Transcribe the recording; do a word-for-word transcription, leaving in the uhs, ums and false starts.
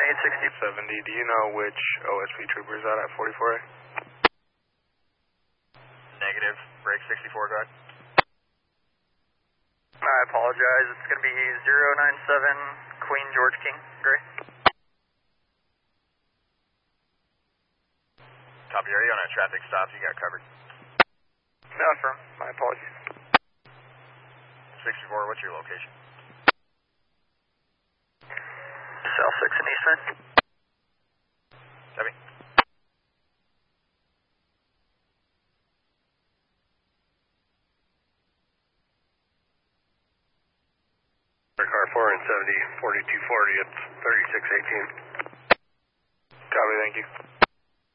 eight sixty. seventy, do you know which O S P trooper is that at forty-four A? Negative, break sixty-four, go ahead. I apologize, it's going to be zero nine seven Queen George King, Gray. Copy, are you on a traffic stop? You got covered. No, affirm, my apologies. sixty-four, what's your location? South six and Eastman. Copy. Car four and seventy, forty-two forty at thirty-six eighteen. Copy, thank you.